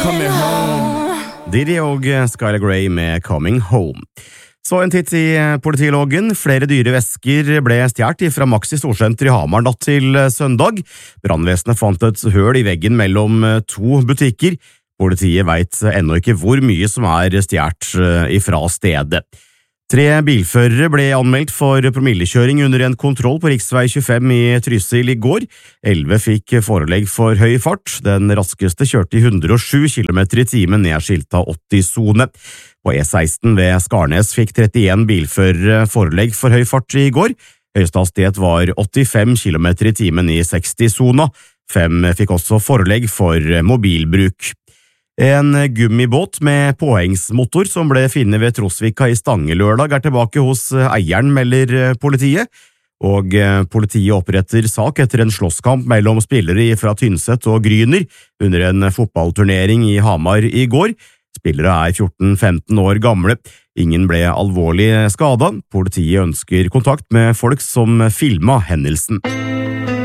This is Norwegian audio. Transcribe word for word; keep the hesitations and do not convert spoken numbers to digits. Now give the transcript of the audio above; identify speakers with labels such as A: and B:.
A: Coming home.
B: Diddy og Skylar Grey med Coming Home. Så en titt i politiloggen. Flere dyre vesker ble stjert fra Maxi Storsenter i Hamar natt til søndag. Brannvesenet fant et høl i veggen mellom to butikker. Politiet vet ennå ikke hvor mye som er stjert ifra stedet. Tre bilførere ble anmeldt for promillekjøring under en kontroll på riksvei tjuefem i Trysil i går. Elleve fikk forelegg for høy fart. Den raskeste kjørte i hundre og sju kilometer i timen nedskilta åtti-sone. På E seksten ved Skarnes fikk trettien bilførere forelegg for høy fart i går. Høyeste hastighet var åttifem kilometer i timen i seksti-sona. Fem fikk også forelegg for mobilbruk. En gummibåt med påhengsmotor som ble funnet ved Trosvika i Stangelørdag er tilbake hos eieren, melder politiet. Og politiet oppretter sak etter en slåsskamp mellom spillere fra Tynset og Gryner under en fotballturnering i Hamar i går. Spillere er fjorten femten år gamle. Ingen ble alvorlig skadet. Politiet ønsker kontakt med folk som filmet hendelsen.